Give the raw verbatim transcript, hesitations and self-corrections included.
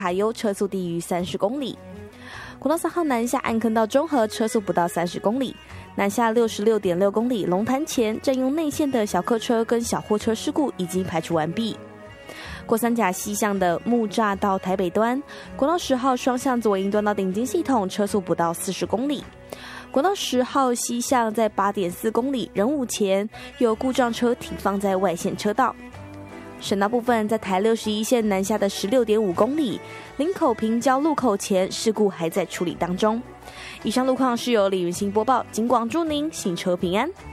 卡优车速低于三十公里。国道三号南下安坑到中和车速不到三十公里，南下六十六点六公里龙潭前占用内线的小客车跟小货车事故已经排除完毕。过三甲西向的木栅到台北端，国道十号双向左营端到顶金系统车速不到四十公里。国道十号西向在 八点四公里仁武前有故障车停放在外线车道。省道部分，在台六十一线南下的 十六点五公里林口平交路口前事故还在处理当中。以上路况是由李云兴播报，警广祝您行车平安。